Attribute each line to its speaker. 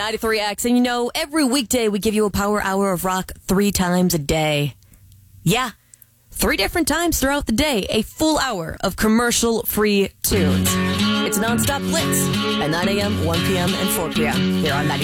Speaker 1: 93X. And you know, every weekday we give you a power hour of rock 3 times a day. Yeah, 3 different times throughout the day. A full hour of commercial-free tunes. It's nonstop blitz at 9 a.m., 1 p.m., and 4 p.m. here on 93.